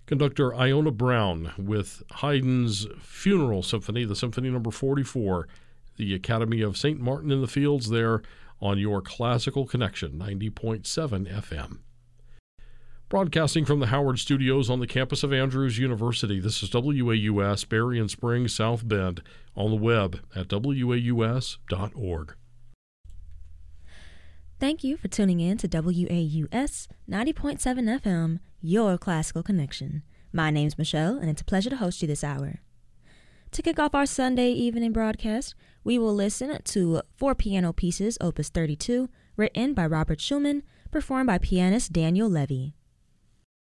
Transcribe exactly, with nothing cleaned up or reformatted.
Conductor Iona Brown with Haydn's Funeral Symphony, the Symphony number forty-four, the Academy of Saint Martin in the Fields there on your Classical Connection, ninety point seven F M. Broadcasting from the Howard Studios on the campus of Andrews University, this is W A U S, Berrien Springs, South Bend, on the web at W A U S dot org. Thank you for tuning in to W A U S ninety point seven F M, your Classical Connection. My name's Michelle, and it's a pleasure to host you this hour. To kick off our Sunday evening broadcast, we will listen to four piano pieces, Opus thirty-two, written by Robert Schumann, performed by pianist Daniel Levy.